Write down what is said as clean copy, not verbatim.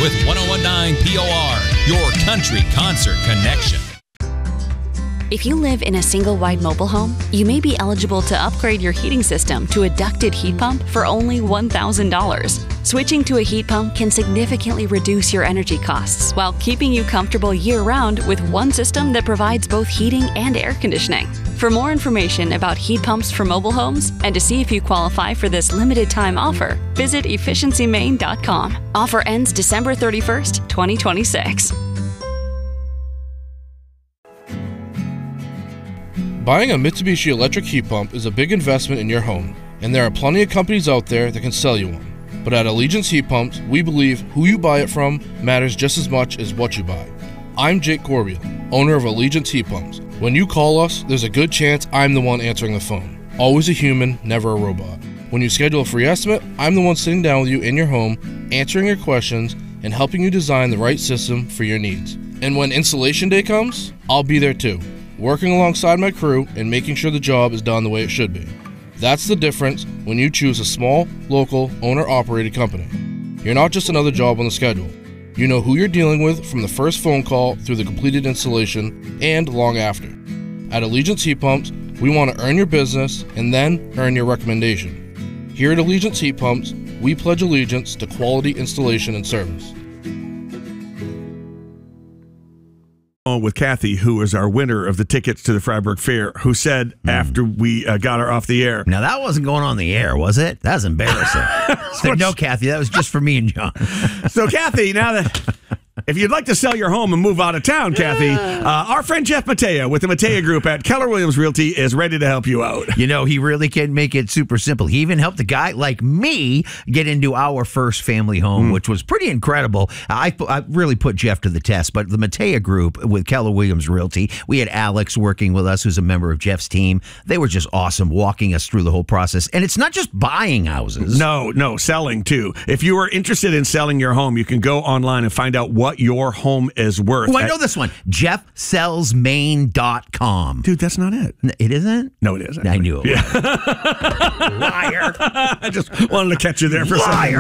with 101.9 POR, your country concert connection. If you live in a single-wide mobile home, you may be eligible to upgrade your heating system to a ducted heat pump for only $1,000. Switching to a heat pump can significantly reduce your energy costs while keeping you comfortable year-round with one system that provides both heating and air conditioning. For more information about heat pumps for mobile homes and to see if you qualify for this limited-time offer, visit efficiencymaine.com. Offer ends December 31st, 2026. Buying a Mitsubishi electric heat pump is a big investment in your home, and there are plenty of companies out there that can sell you one. But at Allegiance Heat Pumps, we believe who you buy it from matters just as much as what you buy. I'm Jake Corbiel, owner of Allegiance Heat Pumps. When you call us, there's a good chance I'm the one answering the phone. Always a human, never a robot. When you schedule a free estimate, I'm the one sitting down with you in your home, answering your questions, and helping you design the right system for your needs. And when installation day comes, I'll be there too, working alongside my crew and making sure the job is done the way it should be. That's the difference when you choose a small, local, owner-operated company. You're not just another job on the schedule. You know who you're dealing with from the first phone call through the completed installation and long after. At Allegiance Heat Pumps, we want to earn your business and then earn your recommendation. Here at Allegiance Heat Pumps, we pledge allegiance to quality installation and service. With Kathy, who is our winner of the tickets to the Freiburg Fair, who said after we got her off the air. Now, that wasn't going on the air, was it? That was embarrassing. Said, no, Kathy, that was just for me and John. So, Kathy, now that if you'd like to sell your home and move out of town, Kathy, our friend Jeff Matea with the Matea Group at Keller Williams Realty is ready to help you out. You know, he really can make it super simple. He even helped a guy like me get into our first family home, which was pretty incredible. I really put Jeff to the test, but the Matea Group with Keller Williams Realty, we had Alex working with us, who's a member of Jeff's team. They were just awesome, walking us through the whole process. And it's not just buying houses. No, selling too. If you are interested in selling your home, you can go online and find out what your home is worth. Oh, I know this one. JeffSellsMaine.com. Dude, that's not it. It isn't? No, it isn't. I knew it. Yeah. Liar. I just wanted to catch you there for a second.